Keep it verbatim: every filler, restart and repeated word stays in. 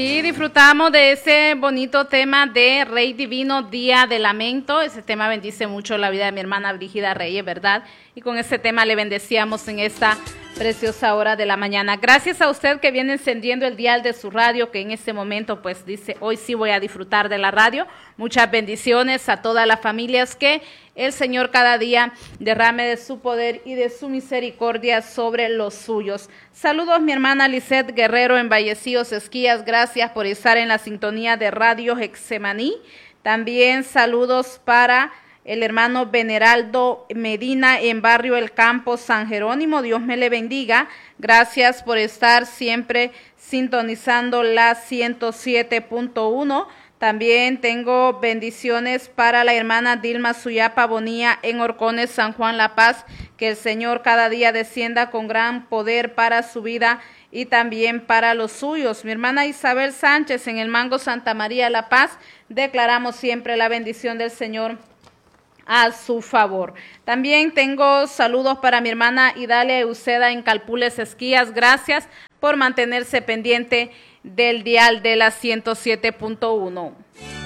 Y disfrutamos de ese bonito tema de Rey Divino, Día de Lamento. Ese tema bendice mucho la vida de mi hermana Brígida Reyes, ¿verdad? Y con ese tema le bendecíamos en esta preciosa hora de la mañana. Gracias a usted que viene encendiendo el dial de su radio, que en este momento pues dice, hoy sí voy a disfrutar de la radio. Muchas bendiciones a todas las familias, que el Señor cada día derrame de su poder y de su misericordia sobre los suyos. Saludos mi hermana Lisette Guerrero en Vallecillos, Esquías. Gracias por estar en la sintonía de Radio Hexemaní. También saludos para el hermano Veneraldo Medina en Barrio El Campo, San Jerónimo. Dios me le bendiga. Gracias por estar siempre sintonizando la ciento siete punto uno. También tengo bendiciones para la hermana Dilma Suyapa Bonilla en Horcones, San Juan La Paz. Que el Señor cada día descienda con gran poder para su vida y también para los suyos. Mi hermana Isabel Sánchez en el Mango Santa María La Paz. Declaramos siempre la bendición del Señor a su favor. También tengo saludos para mi hermana Idalia Euseda en Calpules, Esquías. Gracias por mantenerse pendiente del dial de la ciento siete punto uno.